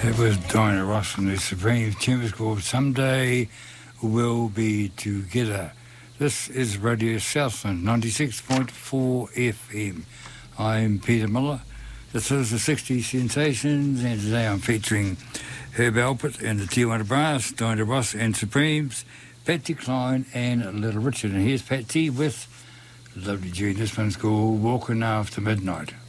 It was Diana Ross and the Supreme Timbers called Someday We'll Be Together. This is Radio Southland, 96.4 FM. I'm Peter Miller. This is the 60 Sensations, and today I'm featuring Herb Alpert and the Tijuana Brass, Diana Ross and Supremes, Patsy Cline and Little Richard. And here's Patsy with a lovely tune. This one's called Walking After Midnight.